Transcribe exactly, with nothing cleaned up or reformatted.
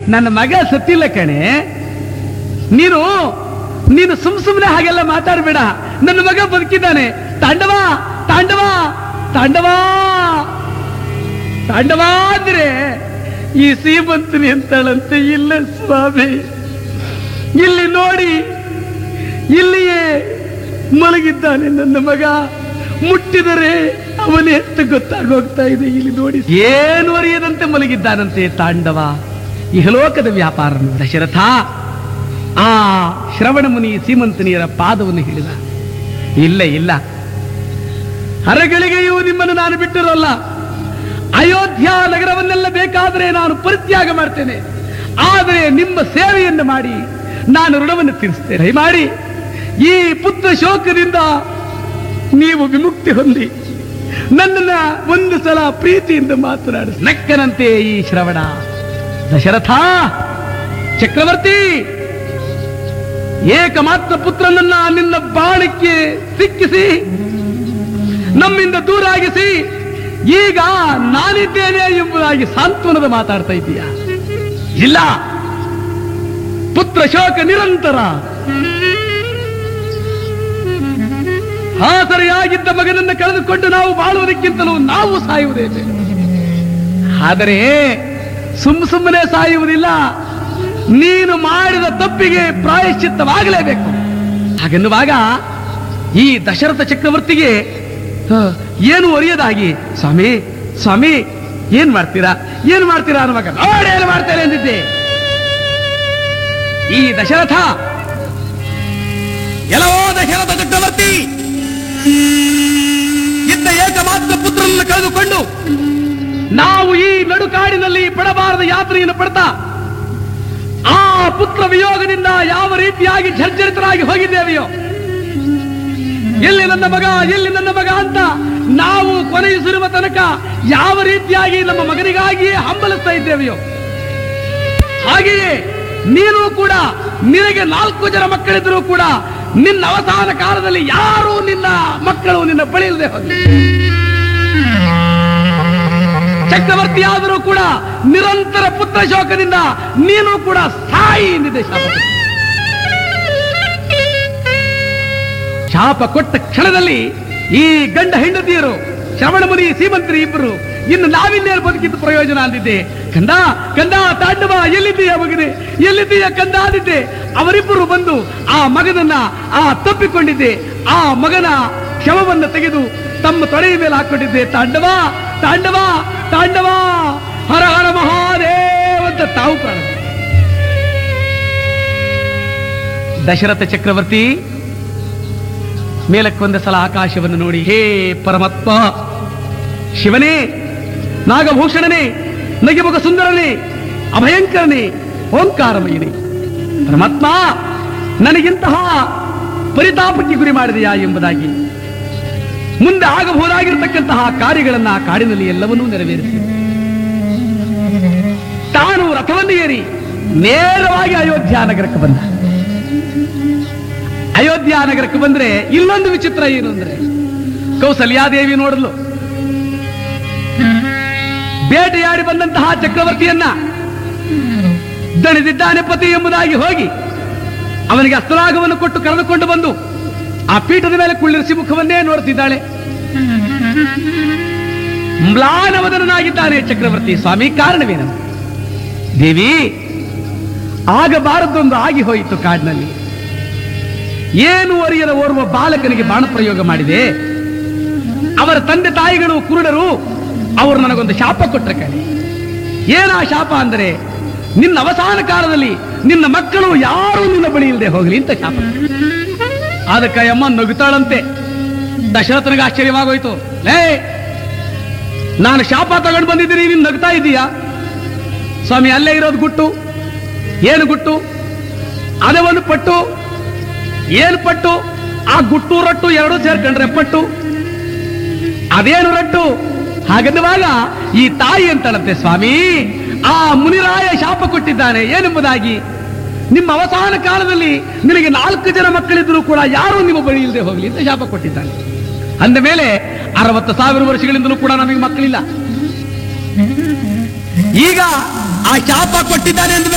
ನನ್ನ ಮಗ ಸತ್ತಿಲ್ಲ ಕಣೆ. ನೀನು ನೀನು ಸುಮ್ ಸುಮ್ನೆ ಹಾಗೆಲ್ಲ ಮಾತಾಡಬೇಡ. ನನ್ನ ಮಗ ಬದುಕಿದ್ದಾನೆ. ತಾಂಡವ ತಾಂಡವ ತಾಂಡವ ತಾಂಡವ ಅಂದ್ರೆ ಈ ಸೀಮಂತನಿ ಅಂತಾಳಂತೆ. ಇಲ್ಲ ಸ್ವಾಮಿ, ಇಲ್ಲಿ ನೋಡಿ, ಇಲ್ಲಿಯೇ ಮಲಗಿದ್ದಾನೆ ನನ್ನ ಮಗ. ಮುಟ್ಟಿದರೆ ಅವನೇ ಅಂತ ಗೊತ್ತಾಗೋಗ್ತಾ ಇದೆ. ಇಲ್ಲಿ ನೋಡಿ, ಏನು ಅರಿಯದಂತೆ ಮಲಗಿದ್ದಾನಂತೆ ತಾಂಡವ. ಇಹಲೋಕದ ವ್ಯಾಪಾರ ದಶರಥ. ಆ ಶ್ರವಣ ಮುನಿ ಸೀಮಂತನಿಯರ ಪಾದವನ್ನು ಹಿಡಿದ. ಇಲ್ಲ ಇಲ್ಲ, ಹರಗಳಿಗೆಯೂ ನಿಮ್ಮನ್ನು ನಾನು ಬಿಟ್ಟಿರೋಲ್ಲ. ಅಯೋಧ್ಯ ನಗರವನ್ನೆಲ್ಲ ಬೇಕಾದರೆ ನಾನು ಪರಿತ್ಯಾಗ ಮಾಡ್ತೇನೆ. ಆದರೆ ನಿಮ್ಮ ಸೇವೆಯನ್ನು ಮಾಡಿ ನಾನು ಋಣವನ್ನು ತೀರಿಸ್ತೇನೆ. ಮಾಡಿ ಈ ಪುತ್ರ ಶೋಕದಿಂದ ನೀವು ವಿಮುಕ್ತಿ ಹೊಂದಿ ನನ್ನನ್ನ ಒಂದು ಸಲ ಪ್ರೀತಿಯಿಂದ ಮಾತನಾಡಿ. ನಕ್ಕನಂತೆ ಈ ಶ್ರವಣ. ದಶರಥ ಚಕ್ರವರ್ತಿ, ಏಕಮಾತ್ರ ಪುತ್ರನನ್ನ ನಿನ್ನ ಬಾಣಕ್ಕೆ ಸಿಕ್ಕಿಸಿ ನಮ್ಮಿಂದ ದೂರಾಗಿಸಿ ಈಗ ನಾನಿದ್ದೇನೆ ಎಂಬುದಾಗಿ ಸಾಂತ್ವನದ ಮಾತಾಡ್ತಾ ಇದ್ದೀಯ. ಇಲ್ಲ, ಪುತ್ರ ಶೋಕ ನಿರಂತರ. ಹಾಸರೆಯಾಗಿದ್ದ ಮಗನನ್ನು ಕಳೆದುಕೊಂಡು ನಾವು ಬಾಳುವುದಕ್ಕಿಂತಲೂ ನಾವು ಸಾಯುವುದೇ ಬೇರೆ. ಆದರೆ ಸುಮ್ಮ ಸುಮ್ಮನೆ ಸಾಯುವುದಿಲ್ಲ. ನೀನು ಮಾಡಿದ ತಪ್ಪಿಗೆ ಪ್ರಾಯಶ್ಚಿತ್ತವಾಗಲೇಬೇಕು. ಹಾಗೆನ್ನುವಾಗ ಈ ದಶರಥ ಚಕ್ರವರ್ತಿಗೆ ಏನು ಅರಿಯದಾಗಿ, ಸ್ವಾಮಿ ಸ್ವಾಮಿ ಏನ್ ಮಾಡ್ತೀರಾ ಏನ್ ಮಾಡ್ತೀರಾ ಅನ್ನುವಾಗ, ನೋಡಿ ಏನು ಮಾಡ್ತಾರೆ ಎಂದಿದ್ದೆ. ಈ ದಶರಥ, ಎಲ್ಲವೋ ದಶರಥ ಚಕ್ರವರ್ತಿ ಇದ್ದ ಏಕಮಾತ್ರ ಪುತ್ರನನ್ನು ಕಳೆದುಕೊಂಡು ನಾವು ಈ ನಡುಕಾಡಿನಲ್ಲಿ ಪಡಬಾರದ ಯಾತ್ರೆಯನ್ನು ಪಡ್ತಾ ಆ ಪುತ್ರ ವಿಯೋಗದಿಂದ ಯಾವ ರೀತಿಯಾಗಿ ಜರ್ಜರಿತರಾಗಿ ಹೋಗಿದ್ದೇವೆಯೋ, ಎಲ್ಲಿ ನನ್ನ ಮಗ ಎಲ್ಲಿ ನನ್ನ ಮಗ ಅಂತ ನಾವು ಕೊನೆಯುಸಿರುವ ತನಕ ಯಾವ ರೀತಿಯಾಗಿ ನಮ್ಮ ಮಗನಿಗಾಗಿಯೇ ಹಂಬಲಿಸ್ತಾ ಇದ್ದೇವೆಯೋ, ಹಾಗೆಯೇ ನೀನು ಕೂಡ, ನಿನಗೆ ನಾಲ್ಕು ಜನ ಮಕ್ಕಳಿದ್ರೂ ಕೂಡ ನಿನ್ನ ಅವಸಾನ ಕಾಲದಲ್ಲಿ ಯಾರೂ ನಿನ್ನ ಮಕ್ಕಳು ನಿನ್ನ ಬಳಿ ಇಲ್ಲದೆ ಹೋಗಲಿ. ಚಕ್ರವರ್ತಿ ಆದರೂ ಕೂಡ ನಿರಂತರ ಪುತ್ರ ಶೋಕದಿಂದ ನೀನು ಕೂಡ ಸಾಯಿ ಎಂದಿದೆ ಶಾಪ. ಶಾಪ ಕೊಟ್ಟ ಕ್ಷಣದಲ್ಲಿ ಈ ಗಂಡ ಹೆಂಡತಿಯರು ಶ್ರವಣ ಮುನಿ ಸೀಮಂತರಿ ಇಬ್ಬರು ಇನ್ನು ನಾವಿನ್ನೇನು ಬದುಕಿದ್ದು ಪ್ರಯೋಜನ ಅಂದಿದ್ದೆ. ಕಂದ ಕಂದ ತಾಂಡವ ಎಲ್ಲಿದ್ದೀಯ ಮಗನೇ, ಎಲ್ಲಿದ್ದೀಯ ಕಂದ ಅಂದಿದ್ದೆ. ಅವರಿಬ್ಬರು ಬಂದು ಆ ಮಗನನ್ನ ಆ ತಪ್ಪಿಕೊಂಡಿದ್ದೆ ಆ ಮಗನ ಶವವನ್ನು ತೆಗೆದು ತಮ್ಮ ತೊಡೆಯ ಮೇಲೆ ಹಾಕೊಂಡಿದ್ದೆ. ತಾಂಡವ ತಾಂಡವ ತಾಂಡವ ಹರ ಹರ ಮಹಾದೇವ ಅಂತ ತಾವು ಪ್ರಾಣ. ದಶರಥ ಚಕ್ರವರ್ತಿ ಮೇಲಕ್ಕೊಂದ ಸಲ ಆಕಾಶವನ್ನು ನೋಡಿ, ಹೇ ಪರಮಾತ್ಮ ಶಿವನೇ, ನಾಗಭೂಷಣನೇ, ನಗೆಮುಖ ಸುಂದರನೇ, ಅಭಯಂಕರನೇ, ಓಂಕಾರಮಯನೇ, ಪರಮಾತ್ಮ ನನಗಿಂತಹ ಪರಿತಾಪಕ್ಕೆ ಗುರಿ ಮಾಡಿದೆಯಾ ಎಂಬುದಾಗಿ ಮುಂದೆ ಆಗಬಹುದಾಗಿರತಕ್ಕಂತಹ ಕಾರ್ಯಗಳನ್ನ ಕಾಡಿನಲ್ಲಿ ಎಲ್ಲವನ್ನೂ ನೆರವೇರಿಸಿ ತಾನು ರಥವನ್ನು ಏರಿ ನೇರವಾಗಿ ಅಯೋಧ್ಯ ನಗರಕ್ಕೆ ಬಂದ. ಅಯೋಧ್ಯ ನಗರಕ್ಕೆ ಬಂದ್ರೆ ಇಲ್ಲೊಂದು ವಿಚಿತ್ರ ಏನು ಅಂದ್ರೆ, ಕೌಸಲ್ಯಾದೇವಿ ನೋಡಲು ಬೇಟೆಯಾಡಿ ಬಂದಂತಹ ಚಕ್ರವರ್ತಿಯನ್ನ ದಣಿದಿದ್ದಾನೆ ಪತಿ ಎಂಬುದಾಗಿ ಹೋಗಿ ಅವನಿಗೆ ಅಸ್ತ್ರರಾಗವನ್ನು ಕೊಟ್ಟು ಕರೆದುಕೊಂಡು ಬಂದು ಆ ಪೀಠದ ಮೇಲೆ ಕುಳ್ಳಿರಿಸಿ ಮುಖವನ್ನೇ ನೋಡುತ್ತಿದ್ದಾಳೆ. ಮ್ಲಾನವದನಾಗಿದ್ದಾನೆ ಚಕ್ರವರ್ತಿ. ಸ್ವಾಮಿ ಕಾರಣವೇನು? ದೇವಿ, ಆಗಬಾರದೊಂದು ಆಗಿ ಹೋಯಿತು ಕಾಡಿನಲ್ಲಿ. ಏನು ಅರಿಯದ ಓರ್ವ ಬಾಲಕನಿಗೆ ಬಾಣ ಪ್ರಯೋಗ ಮಾಡಿದೆ. ಅವರ ತಂದೆ ತಾಯಿಗಳು ಕುರುಡರು. ಅವರು ನನಗೊಂದು ಶಾಪ ಕೊಟ್ಟರೆ ಕಣೆ. ಏನಾ ಶಾಪ ಅಂದರೆ, ನಿನ್ನ ಅವಸಾನ ಕಾಲದಲ್ಲಿ ನಿನ್ನ ಮಕ್ಕಳು ಯಾರೂ ನಿನ್ನ ಬಳಿ ಇಲ್ಲದೆ ಹೋಗಲಿ ಅಂತ ಶಾಪ. ಅದಕ್ಕೆ ಅಮ್ಮ ನಗುತ್ತಾಳಂತೆ. ದಶರಥನಿಗೆ ಆಶ್ಚರ್ಯವಾಗೋಯ್ತು. ಲೇ, ನಾನು ಶಾಪ ತಗೊಂಡು ಬಂದಿದ್ದೀನಿ, ನೀನು ನಗ್ತಾ ಇದ್ದೀಯಾ? ಸ್ವಾಮಿ, ಅಲ್ಲೇ ಇರೋದು ಗುಟ್ಟು. ಏನು ಗುಟ್ಟು? ಅದವನ್ನು ಪಟ್ಟು. ಏನು ಪಟ್ಟು? ಆ ಗುಟ್ಟು ರಟ್ಟು ಎರಡೂ ಸೇರ್ಕೊಂಡ್ರೆ ಪಟ್ಟು. ಅದೇನು ರಟ್ಟು? ಹಾಗನ್ನುವಾಗ ಈ ತಾಯಿ ಅಂತಳಂತೆ, ಸ್ವಾಮಿ, ಆ ಮುನಿರಾಯ ಶಾಪ ಕೊಟ್ಟಿದ್ದಾನೆ ಏನೆಂಬುದಾಗಿ. ನಿಮ್ಮ ಅವಸಾನ ಕಾಲದಲ್ಲಿ ನಿನಗೆ ನಾಲ್ಕು ಜನ ಮಕ್ಕಳಿದ್ರೂ ಕೂಡ ಯಾರೂ ನಿಮ್ಮ ಬಳಿ ಇಲ್ಲದೆ ಹೋಗಲಿ ಅಂತ ಶಾಪ ಕೊಟ್ಟಿದ್ದಾನೆ. ಅಂದ ಮೇಲೆ ಅರವತ್ತು ಸಾವಿರ ವರ್ಷಗಳಿಂದಲೂ ಕೂಡ ನಮಗೆ ಮಕ್ಕಳಿಲ್ಲ. ಈಗ ಆ ಶಾಪ ಕೊಟ್ಟಿದ್ದಾನೆ